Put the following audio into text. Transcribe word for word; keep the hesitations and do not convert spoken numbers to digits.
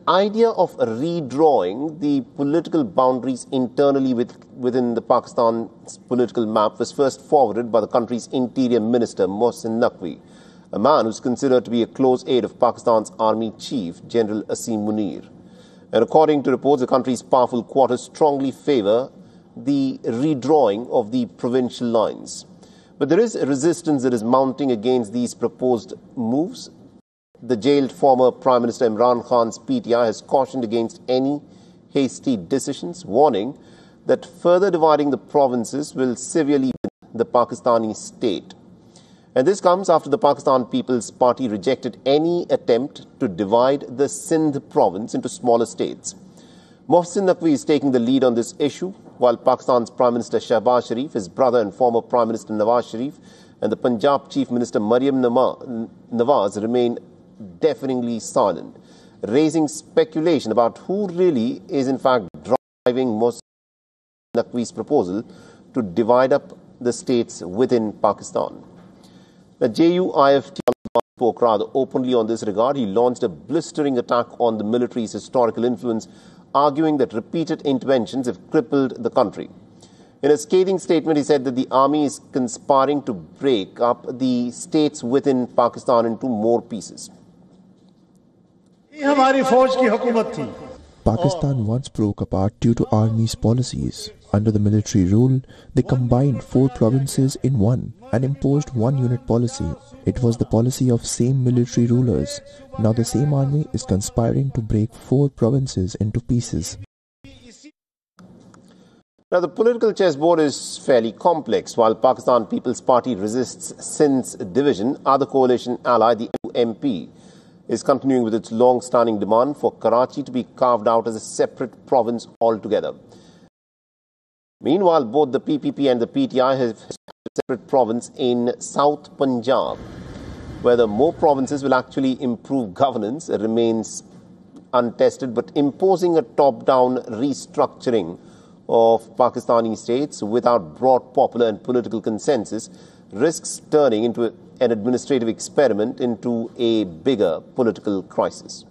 idea of redrawing the political boundaries internally with, within the Pakistan's political map was first forwarded by the country's Interior Minister, Mohsin Naqvi, a man who is considered to be a close aide of Pakistan's Army Chief, General Asim Munir. And according to reports, the country's powerful quarters strongly favour the redrawing of the provincial lines. But there is a resistance that is mounting against these proposed moves. The jailed former Prime Minister Imran Khan's P T I has cautioned against any hasty decisions, warning that further dividing the provinces will severely weaken the Pakistani state. And this comes after the Pakistan People's Party rejected any attempt to divide the Sindh province into smaller states. Mohsin Naqvi is taking the lead on this issue, while Pakistan's Prime Minister Shehbaz Sharif, his brother and former Prime Minister Nawaz Sharif, and the Punjab Chief Minister Maryam Nawaz remain deafeningly silent, raising speculation about who really is in fact driving Mohsin Naqvi's proposal to divide up the states within Pakistan. The J U I F T spoke rather openly on this regard. He launched a blistering attack on the military's historical influence, arguing that repeated interventions have crippled the country. In a scathing statement, he said that the army is conspiring to break up the states within Pakistan into more pieces. Pakistan once broke apart due to army's policies. Under the military rule, they combined four provinces in one and imposed one unit policy. It was the policy of same military rulers. Now the same army is conspiring to break four provinces into pieces. Now, the political chessboard is fairly complex. While Pakistan People's Party resists Sindh's division, other coalition ally, the M P, is continuing with its long-standing demand for Karachi to be carved out as a separate province altogether. Meanwhile, both the P P P and the P T I have a separate province in South Punjab. Whether more provinces will actually improve governance remains untested, but imposing a top-down restructuring of Pakistani states without broad popular and political consensus risks turning into an administrative experiment into a bigger political crisis.